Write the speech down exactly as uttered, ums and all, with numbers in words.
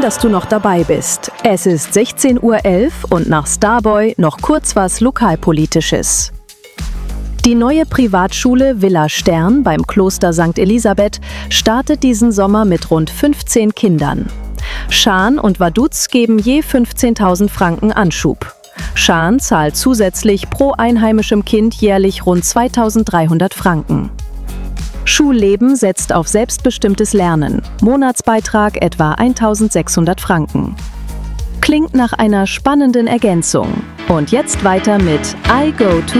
Schön, dass du noch dabei bist. Es ist sechzehn Uhr elf und nach Starboy noch kurz was Lokalpolitisches. Die neue Privatschule Villa Stern beim Kloster Sankt Elisabeth startet diesen Sommer mit rund fünfzehn Kindern. Schaan und Vaduz geben je fünfzehntausend Franken Anschub. Schaan zahlt zusätzlich pro einheimischem Kind jährlich rund zweitausenddreihundert Franken. Schulleben setzt auf selbstbestimmtes Lernen. Monatsbeitrag etwa eintausendsechshundert Franken. Klingt nach einer spannenden Ergänzung. Und jetzt weiter mit I Go To